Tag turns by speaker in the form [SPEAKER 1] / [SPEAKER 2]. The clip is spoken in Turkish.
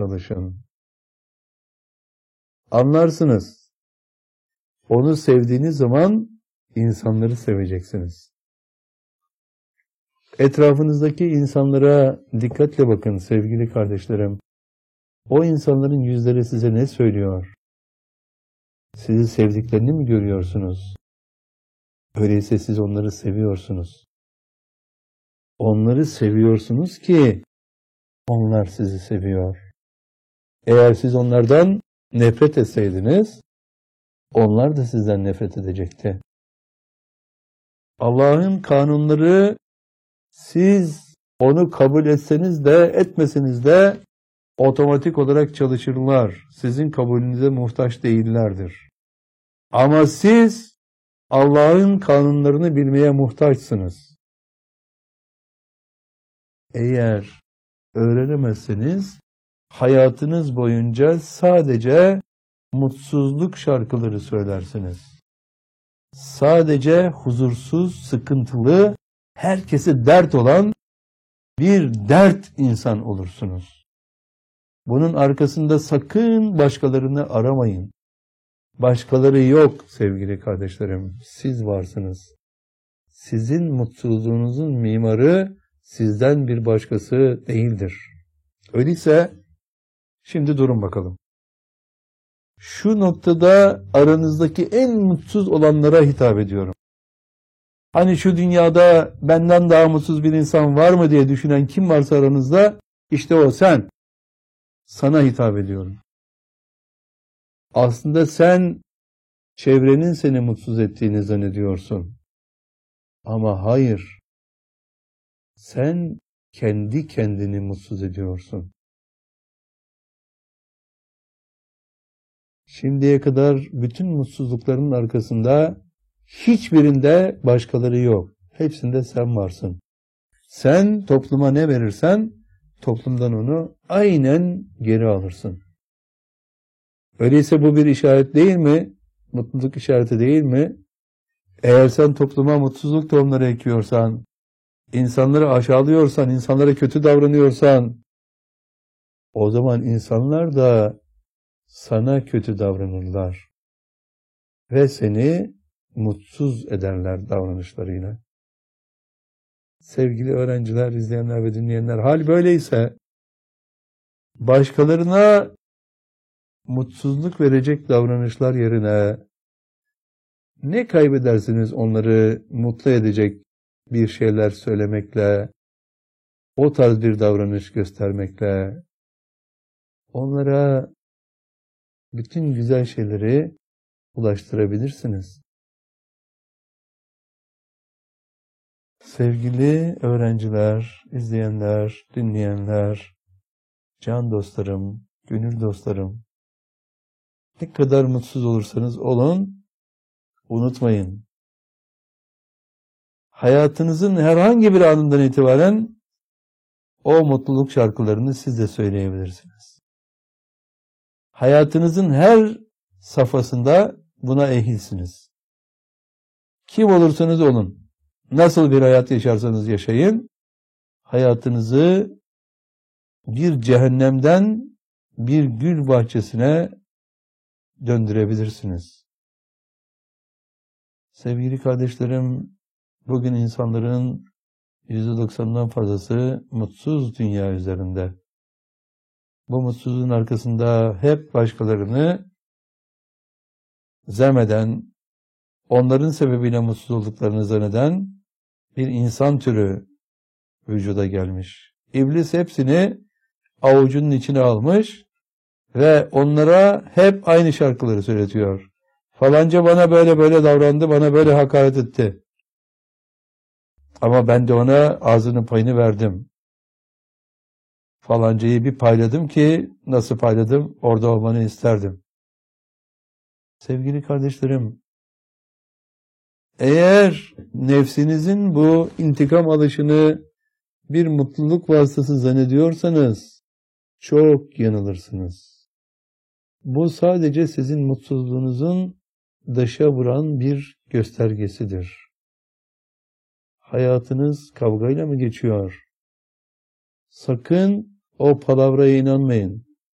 [SPEAKER 1] çalışın. Anlarsınız. Onu sevdiğiniz zaman insanları seveceksiniz. Etrafınızdaki insanlara dikkatle bakın sevgili kardeşlerim. O insanların yüzleri size ne söylüyor? Sizi sevdiklerini mi görüyorsunuz? Öyleyse siz onları seviyorsunuz. Onları seviyorsunuz ki onlar sizi seviyor. Eğer siz onlardan nefret etseydiniz, onlar da sizden nefret edecekti. Allah'ın kanunları siz onu kabul etseniz de etmeseniz de otomatik olarak çalışırlar. Sizin kabulünüze muhtaç değillerdir. Ama siz Allah'ın kanunlarını bilmeye muhtaçsınız. Eğer öğrenemezseniz hayatınız boyunca sadece mutsuzluk şarkıları söylersiniz. Sadece huzursuz, sıkıntılı, herkese dert olan bir dert insan olursunuz. Bunun arkasında sakın başkalarını aramayın. Başkaları yok sevgili kardeşlerim. Siz varsınız. Sizin mutsuzluğunuzun mimarı sizden bir başkası değildir. Öyleyse şimdi durun bakalım. Şu noktada aranızdaki en mutsuz olanlara hitap ediyorum. Hani şu dünyada benden daha mutsuz bir insan var mı diye düşünen kim varsa aranızda, işte o sen. Sana hitap ediyorum. Aslında sen çevrenin seni mutsuz ettiğini zannediyorsun. Ama hayır. Sen kendi kendini mutsuz ediyorsun. Şimdiye kadar bütün mutsuzlukların arkasında hiçbirinde başkaları yok. Hepsinde sen varsın. Sen topluma ne verirsen toplumdan onu aynen geri alırsın. Öyleyse bu bir işaret değil mi? Mutluluk işareti değil mi? Eğer sen topluma mutsuzluk tohumları ekiyorsan, insanları aşağılıyorsan, insanlara kötü davranıyorsan, o zaman insanlar da sana kötü davranırlar. Ve seni mutsuz ederler davranışlarıyla. Sevgili öğrenciler, izleyenler ve dinleyenler, hal böyleyse başkalarına mutsuzluk verecek davranışlar yerine ne kaybedersiniz onları mutlu edecek bir şeyler söylemekle, o tarz bir davranış göstermekle, onlara bütün güzel şeyleri ulaştırabilirsiniz. Sevgili öğrenciler, izleyenler, dinleyenler, can dostlarım, gönül dostlarım, ne kadar mutsuz olursanız olun, unutmayın. Hayatınızın herhangi bir anından itibaren o mutluluk şarkılarını siz de söyleyebilirsiniz. Hayatınızın her safhasında buna ehilsiniz. Kim olursanız olun, nasıl bir hayat yaşarsanız yaşayın, hayatınızı bir cehennemden bir gül bahçesine döndürebilirsiniz. Sevgili kardeşlerim, bugün insanların %90'dan fazlası mutsuz dünya üzerinde. Bu mutsuzluğun arkasında hep başkalarını zemmeden, onların sebebiyle mutsuz olduklarını zanneden bir insan türü vücuda gelmiş. İblis hepsini avucunun içine almış ve onlara hep aynı şarkıları söyletiyor. Falanca bana böyle böyle davrandı, bana böyle hakaret etti. Ama ben de ona ağzının payını verdim. Falancayı bir payladım ki, nasıl payladım? Orada olmanı isterdim. Sevgili kardeşlerim, eğer nefsinizin bu intikam alışını bir mutluluk vasıtası zannediyorsanız, çok yanılırsınız. Bu sadece sizin mutsuzluğunuzun dışa vuran bir göstergesidir. Hayatınız kavgayla mı geçiyor? Sakın o palavraya inanmayın.